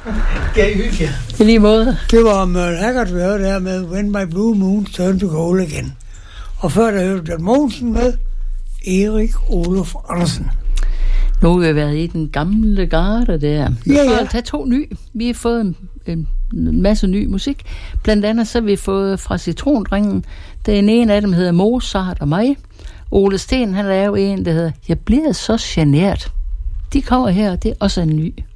Kan I hygge jer? I lige måde. Det var Merle Haggard, vi hørte her med When My Blue Moon Turned to Gold Again. Og før der hørte Bjørn Mogensen med Erik Olof Andersen. Nu har vi været i den gamle garde der. Vi har taget 2 ny. Vi har fået en masse ny musik. Blandt andet så har vi fået fra Citronringen. Den ene af dem hedder Mozart og mig. Ole Sten, han lavede en, der hedder Jeg bliver så genert. De kommer her, og det er også en ny.